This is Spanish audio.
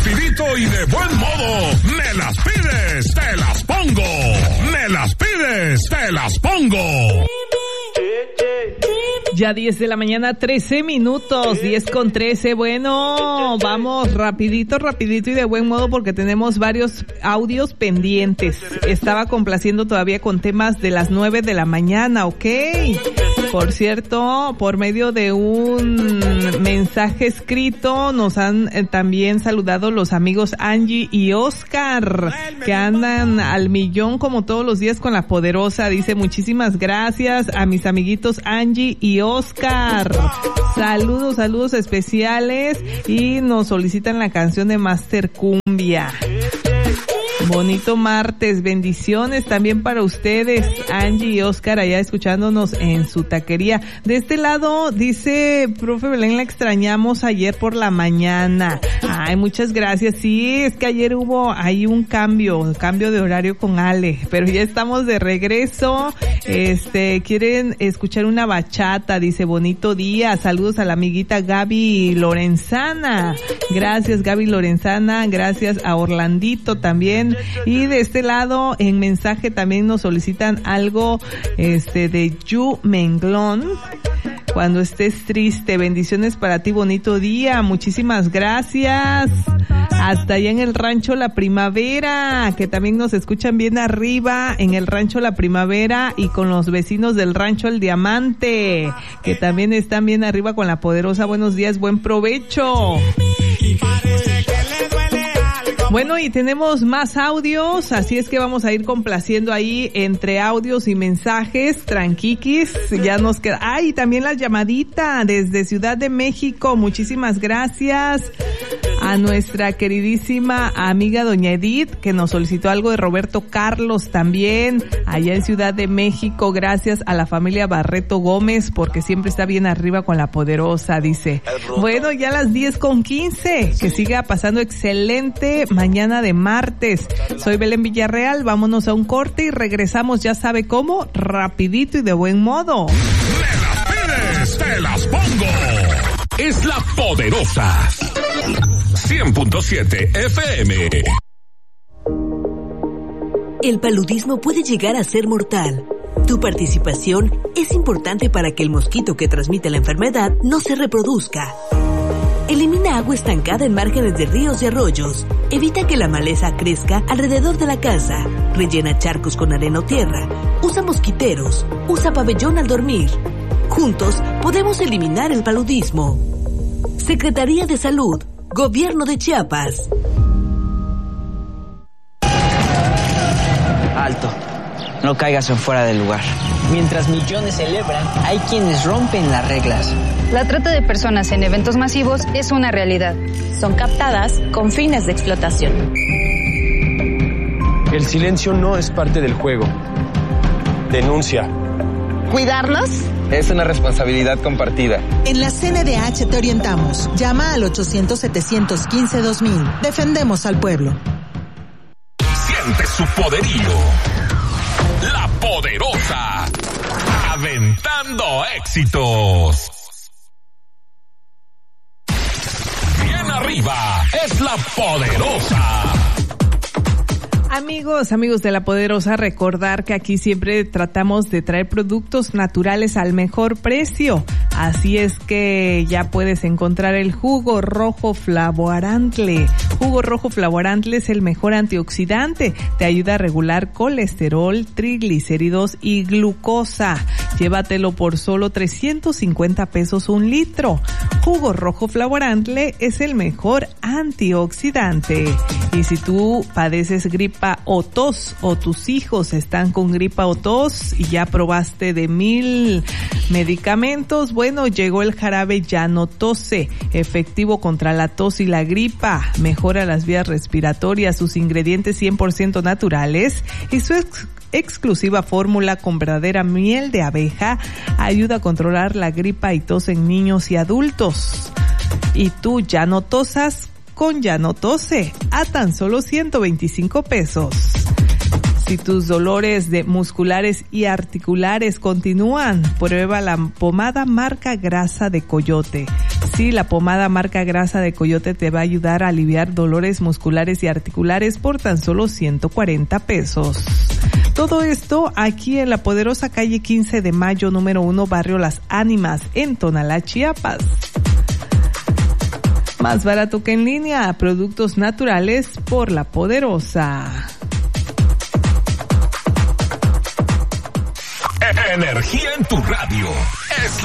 rapidito y de buen modo. Me las pides, te las pongo. Me las pides, te las pongo. Ya 10 de la mañana, 13 minutos, 10:13. Bueno, vamos rapidito y de buen modo porque tenemos varios audios pendientes. Estaba complaciendo todavía con temas de las 9 de la mañana, ¿ok? Por cierto, por medio de un mensaje escrito nos han también saludado los amigos Angie y Oscar, que andan al millón como todos los días con La Poderosa. Dice, muchísimas gracias a mis amiguitos Angie y Oscar. Saludos especiales y nos solicitan la canción de Master Cumbia. Bonito martes, bendiciones también para ustedes, Angie y Oscar, allá escuchándonos en su taquería. De este lado, dice, profe Belén, la extrañamos ayer por la mañana. Ay, muchas gracias. Sí, es que ayer hubo ahí un cambio de horario con Ale, pero ya estamos de regreso. Quieren escuchar una bachata, dice, bonito día. Saludos a la amiguita Gaby Lorenzana. Gracias, Gaby Lorenzana. Gracias a Orlandito también. Y de este lado, en mensaje también nos solicitan algo, de Yu Menglón. Cuando estés triste, bendiciones para ti, bonito día. Muchísimas gracias. Hasta allá en el Rancho La Primavera, que también nos escuchan bien arriba en el Rancho La Primavera y con los vecinos del Rancho El Diamante, que también están bien arriba con La Poderosa. Buenos días, buen provecho. Bueno, y tenemos más audios, así es que vamos a ir complaciendo ahí entre audios y mensajes, tranquiquis, ya nos queda. ¡Ay! También la llamadita desde Ciudad de México, muchísimas gracias a nuestra queridísima amiga doña Edith, que nos solicitó algo de Roberto Carlos también, allá en Ciudad de México. Gracias a la familia Barreto Gómez, porque siempre está bien arriba con La Poderosa, dice. Bueno, ya las 10:15, que siga pasando excelente mañana de martes. Soy Belén Villarreal, vámonos a un corte y regresamos, ya sabe cómo, rapidito y de buen modo. Me las pides, te las pongo. Es La Poderosa. 100.7 FM. El paludismo puede llegar a ser mortal. Tu participación es importante para que el mosquito que transmite la enfermedad no se reproduzca. Elimina agua estancada en márgenes de ríos y arroyos. Evita que la maleza crezca alrededor de la casa. Rellena charcos con arena o tierra. Usa mosquiteros. Usa pabellón al dormir. Juntos podemos eliminar el paludismo. Secretaría de Salud, Gobierno de Chiapas. Alto. No caigas en fuera del lugar. Mientras millones celebran, hay quienes rompen las reglas. La trata de personas en eventos masivos es una realidad. Son captadas con fines de explotación. El silencio no es parte del juego. Denuncia. ¿Cuidarnos? Es una responsabilidad compartida. En la CNDH te orientamos. Llama al 800-715-2000. Defendemos al pueblo. Siente su poderío. La Poderosa. Aventando éxitos. Bien arriba es La Poderosa. Amigos de La Poderosa, recordar que aquí siempre tratamos de traer productos naturales al mejor precio. Así es que ya puedes encontrar el jugo rojo Flavoarantle. Jugo rojo Flavoarantle es el mejor antioxidante. Te ayuda a regular colesterol, triglicéridos y glucosa. Llévatelo por solo 350 pesos un litro. Jugo rojo Flavoarantle es el mejor antioxidante. Y si tú padeces gripa o tos, o tus hijos están con gripa o tos y ya probaste de 1000 medicamentos, bueno, llegó el jarabe Ya No Tose, efectivo contra la tos y la gripa, mejora las vías respiratorias, sus ingredientes 100% naturales y su exclusiva fórmula con verdadera miel de abeja ayuda a controlar la gripa y tos en niños y adultos. Y tú ya no tosas con Ya No Tose a tan solo 125 pesos. Si tus dolores musculares y articulares continúan, prueba la pomada marca Grasa de Coyote. Sí, la pomada marca grasa de Coyote te va a ayudar a aliviar dolores musculares y articulares por tan solo 140 pesos. Todo esto aquí en la poderosa calle 15 de Mayo, número 1, barrio Las Ánimas, en Tonalá, Chiapas. Más barato que en línea, productos naturales por La Poderosa. Energía en tu radio. Es